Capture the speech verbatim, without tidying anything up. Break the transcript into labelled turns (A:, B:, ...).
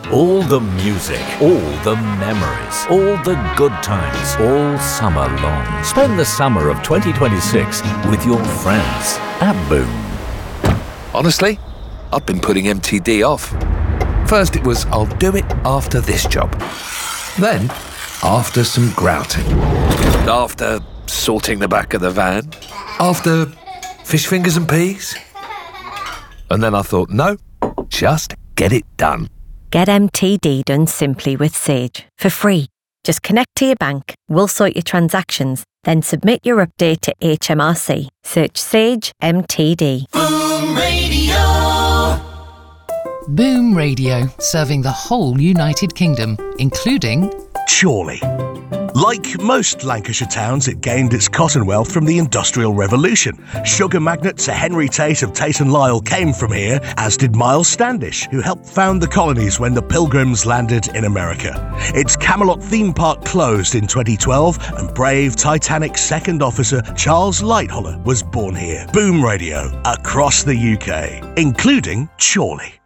A: All the music, all the memories, all the good times, all summer long. Spend the summer of twenty twenty-six with your friends at Boom.
B: Honestly, I've been putting M T D off. First it was, I'll do it after this job. Then, after some grouting. After sorting the back of the van. After fish fingers and peas. And then I thought, no, just get it done.
C: Get M T D done simply with Sage, for free. Just connect to your bank, we'll sort your transactions, then submit your update to H M R C. Search Sage M T D.
D: Boom Radio.
E: Boom Radio, serving the whole United Kingdom, including
F: Chorley. Like most Lancashire towns, it gained its cotton wealth from the Industrial Revolution. Sugar magnate Sir Henry Tate of Tate and Lyle came from here, as did Miles Standish, who helped found the colonies when the Pilgrims landed in America. Its Camelot theme park closed in twenty twelve, and brave Titanic second officer Charles Lightholler was born here. Boom Radio, across the U K, including Chorley.